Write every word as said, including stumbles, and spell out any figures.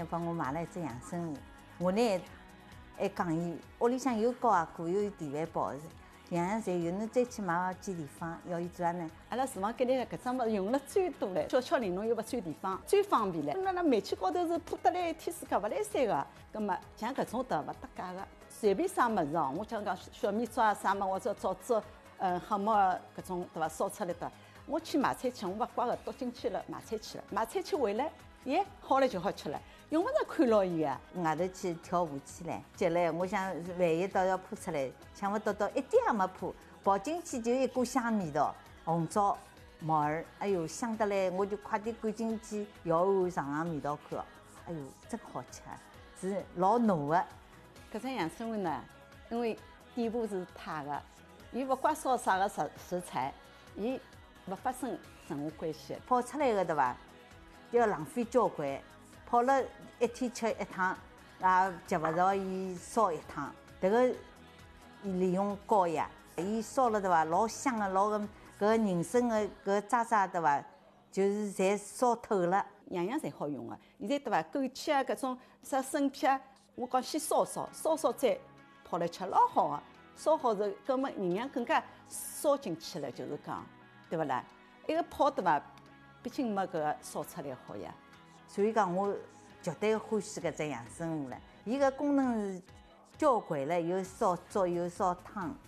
帮我买了一只养生壶，我呢还讲伊屋里向有高压锅，有电饭煲，样样侪有，侬再去买几地方，要伊做啥呢？ 阿拉厨房间里搿桩物事用了最多嘞，小巧玲珑又勿占地方，最方便嘞。那那煤气高头是铺得来一天世界勿来三个，葛末像搿种得勿搭界个，随便啥物事哦，我讲讲小米粥啊啥物，或者枣子，呃，黑木搿种对伐？烧出来的，我去买菜去，我勿怪个，倒进去了买菜去了，买菜去回来，耶，好了就好吃了。用不着看牢伊个， 外头去跳舞去唻，接来我想万一倒要铺出来，想不到到一点也没铺，跑进去就一股香味道，红枣、木耳，哎哟香得来，我就快点赶进去摇碗尝尝味道看，哎哟真好吃，是老浓的。 搿只养生碗呢，因为底部是塌的，伊勿怪烧啥个食食材，伊勿发生任何关系。 泡出来的对伐？要浪费交关。泡了一天吃一趟，也及勿着伊烧一趟。迭个利用高压，伊烧了对伐？老香个，老个搿个人参个搿渣渣对伐？就是侪烧透了， 样样侪好用个。现在对伐？枸杞啊，搿种啥生皮啊，我讲先烧烧，烧烧再泡来吃，老好个。烧好后，搿么营养更加烧进去了，就是讲，对勿啦？一个泡对伐？毕竟没搿个烧出来好呀。 所以讲，我绝对欢喜搿只养生壶了。伊个功能是交关了，有烧粥，有烧汤。